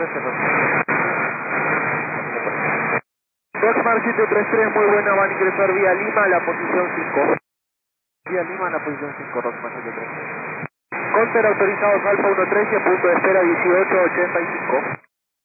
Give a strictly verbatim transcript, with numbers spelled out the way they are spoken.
trece, Roxmar siete tres tres, muy buena, van a ingresar vía Lima a la posición cinco. Vía Lima a la posición cinco, Roxmar siete tres tres. Counter autorizados Alfa uno trece, punto de espera dieciocho ochenta y cinco.